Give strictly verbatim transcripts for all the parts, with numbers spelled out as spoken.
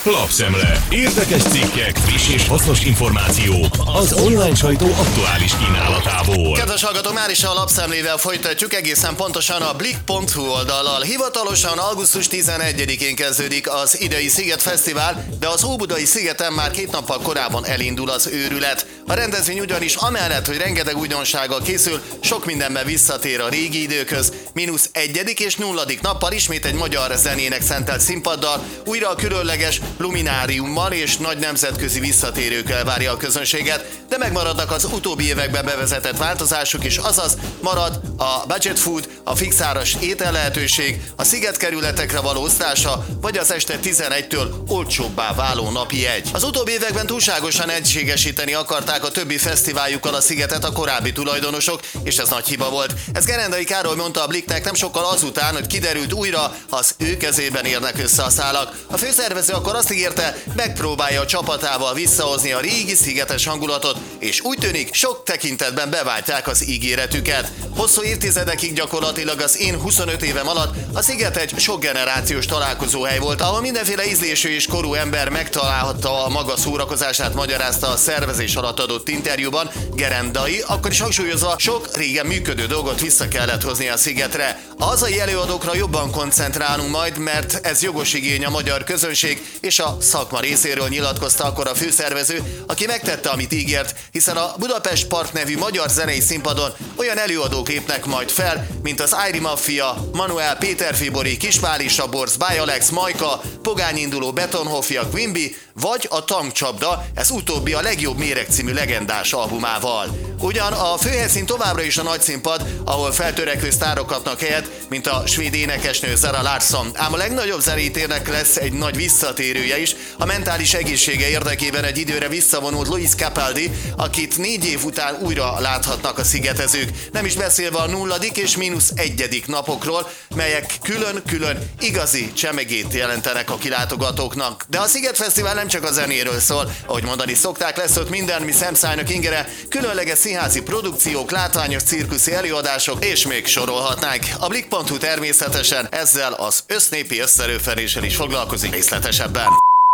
Lapszemle. Érdekes cikkek, friss és hasznos információk az online sajtó aktuális kínálatából. Kedves hallgatók, már is a Lapszemlével folytatjuk, egészen pontosan a blik pont hu oldallal. Hivatalosan augusztus tizenegyedikén kezdődik az idei Sziget Fesztivál, de az Óbudai szigeten már két nappal korábban elindul az őrület. A rendezvény ugyanis amellett, hogy rengeteg újdonsággal készül, sok mindenben visszatér a régi időköz. Mínusz egyedik és nulladik nappal ismét egy magyar zenének szentelt színpaddal, újra a különleges lumináriummal és nagy nemzetközi visszatérőkkel várja a közönséget, de megmaradnak az utóbbi években bevezetett változások is, azaz marad a budget food, a fixáras étellehetőség, a szigetkerületekre való osztása, vagy az este tizenegytől olcsóbbá váló napi jegy. Az utóbbi években túlságosan egységesíteni akarták a többi fesztiváljukkal a szigetet a korábbi tulajdonosok, és ez nagy hiba volt. Ez Gerendai Károly mondta a Bliknek nem sokkal azután, hogy kiderült újra, az ő kezében érnek össze a szálak. A főszervező akkor azt ígérte, megpróbálja a csapatával visszahozni a régi szigetes hangulatot, és úgy tűnik, sok tekintetben beváltják az ígéretüket. Hosszú évtizedekig gyakorlatilag az én huszonöt évem alatt a sziget egy sok generációs találkozóhely volt, ahol mindenféle ízlésű és korú ember megtalálhatta a maga szórakozását, magyarázta a szervezés alatt adott interjúban Gerendai, akkor is hangsúlyozva, sok régen működő dolgot vissza kellett hozni a szigetre. A hazai előadókra jobban koncentrálunk majd, mert ez jogos igény a magyar közönség és a szakma részéről, nyilatkozta akkor a főszervező, aki megtette, amit ígért, hiszen a Budapest Park nevű magyar zenei színpadon olyan előadók lépnek majd fel, mint az Airi Mafia, Manuel, Péter Fibori, Kispáli Saborz, Báj Alex, Majka, Pogányinduló, Betonhofia, Quimby, vagy a Tankcsapda, ez utóbbi a Legjobb Méreg című legendás albumával. Ugyan a főhelyszín továbbra is a nagyszínpad, ahol feltörekvő sztárok kapnak helyet, mint a svéd énekesnő Zara Larsson. Ám a legnagyobb zenétérnek lesz egy nagy visszatérője is, a mentális egészsége érdekében egy időre visszavonult Luis Capaldi, akit négy év után újra láthatnak a szigetezők. Nem is beszélve a nulladik és mínusz egyedik napokról, melyek külön-külön igazi csemegét jelentenek a kilátogatóknak. De a Sziget Fesztivál nem csak a zenéről szól, ahogy mondani szokták, lesz ott minden, mi szemszájnak ingere, különleges színházi produkciók, látványos cirkuszi előadások, és még sorolhatnánk. A blik pont hu természetesen ezzel az össznépi összerőferéssel is foglalkozik részletesebben.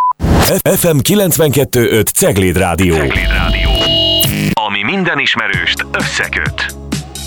ef em kilencvenkettő öt Cegléd Rádió. Cegléd Rádió. Ami minden ismerőst összeköt.